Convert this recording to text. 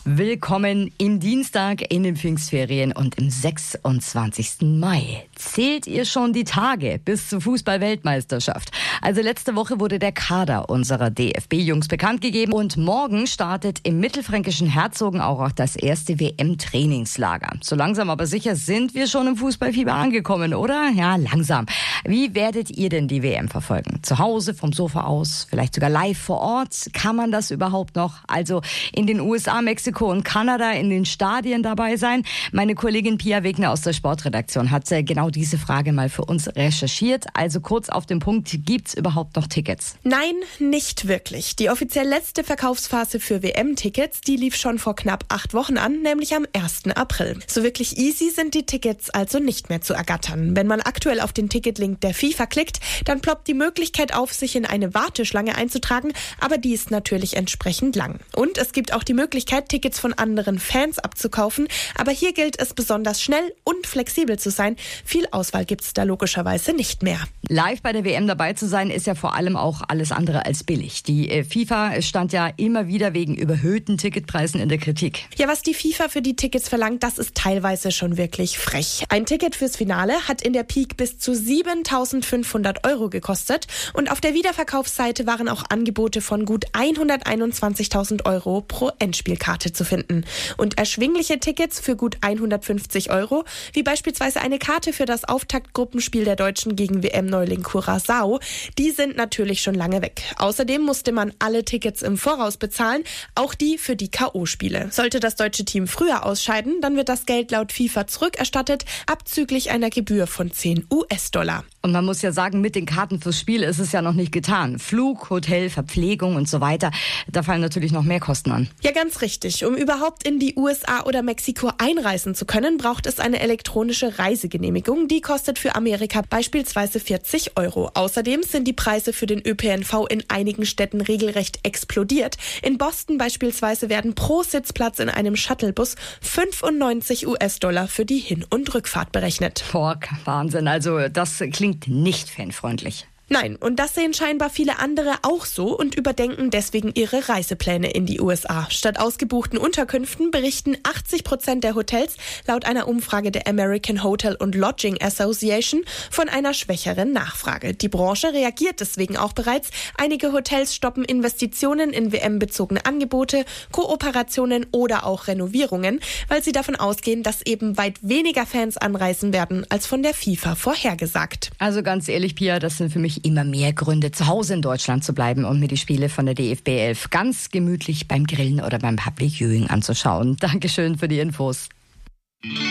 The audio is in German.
Willkommen im Dienstag in den Pfingstferien und im 26. Mai. Zählt ihr schon die Tage bis zur Fußball-Weltmeisterschaft? Also letzte Woche wurde der Kader unserer DFB-Jungs bekannt gegeben und morgen startet im mittelfränkischen Herzogenaurach auch das erste WM-Trainingslager. So langsam aber sicher sind wir schon im Fußballfieber angekommen, oder? Ja, langsam. Wie werdet ihr denn die WM verfolgen? Zu Hause, vom Sofa aus, vielleicht sogar live vor Ort? Kann man das überhaupt noch? Also in den USA, Mexiko und Kanada in den Stadien dabei sein? Meine Kollegin Pia Wegner aus der Sportredaktion hat genau diese Frage mal für uns recherchiert. Also kurz auf den Punkt, gibt's überhaupt noch Tickets? Nein, nicht wirklich. Die offiziell letzte Verkaufsphase für WM-Tickets, die lief schon vor knapp 8 Wochen an, nämlich am 1. April. So wirklich easy sind die Tickets also nicht mehr zu ergattern. Wenn man aktuell auf den Ticketlink der FIFA klickt, dann ploppt die Möglichkeit auf, sich in eine Warteschlange einzutragen, aber die ist natürlich entsprechend lang. Und es gibt auch die Möglichkeit, Tickets von anderen Fans abzukaufen, aber hier gilt es besonders schnell und flexibel zu sein. Viel Auswahl gibt es da logischerweise nicht mehr. Live bei der WM dabei zu sein, ist ja vor allem auch alles andere als billig. Die FIFA stand ja immer wieder wegen überhöhten Ticketpreisen in der Kritik. Ja, was die FIFA für die Tickets verlangt, das ist teilweise schon wirklich frech. Ein Ticket fürs Finale hat in der Peak bis zu 7.500 € gekostet und auf der Wiederverkaufsseite waren auch Angebote von gut 121.000 € pro Endspielkarte zu finden. Und erschwingliche Tickets für gut 150 €, wie beispielsweise eine Karte für das Auftaktgruppenspiel der Deutschen gegen WM-Neuling Curaçao, die sind natürlich schon lange weg. Außerdem musste man alle Tickets im Voraus bezahlen, auch die für die K.O.-Spiele. Sollte das deutsche Team früher ausscheiden, dann wird das Geld laut FIFA zurückerstattet, abzüglich einer Gebühr von $10. Und man muss ja sagen, mit den Karten fürs Spiel ist es ja noch nicht getan. Flug, Hotel, Verpflegung und so weiter, da fallen natürlich noch mehr Kosten an. Ja, ganz richtig. Um überhaupt in die USA oder Mexiko einreisen zu können, braucht es eine elektronische Reisegenehmigung. Die kostet für Amerika beispielsweise 40 €. Außerdem sind die Preise für den ÖPNV in einigen Städten regelrecht explodiert. In Boston beispielsweise werden pro Sitzplatz in einem Shuttlebus $95 für die Hin- und Rückfahrt berechnet. Boah, Wahnsinn. Also das klingt nicht fanfreundlich. Nein, und das sehen scheinbar viele andere auch so und überdenken deswegen ihre Reisepläne in die USA. Statt ausgebuchten Unterkünften berichten 80% der Hotels laut einer Umfrage der American Hotel and Lodging Association von einer schwächeren Nachfrage. Die Branche reagiert deswegen auch bereits. Einige Hotels stoppen Investitionen in WM-bezogene Angebote, Kooperationen oder auch Renovierungen, weil sie davon ausgehen, dass eben weit weniger Fans anreisen werden als von der FIFA vorhergesagt. Also ganz ehrlich, Pia, das sind für mich immer mehr Gründe, zu Hause in Deutschland zu bleiben und mir die Spiele von der DFB 11 ganz gemütlich beim Grillen oder beim Public Viewing anzuschauen. Dankeschön für die Infos.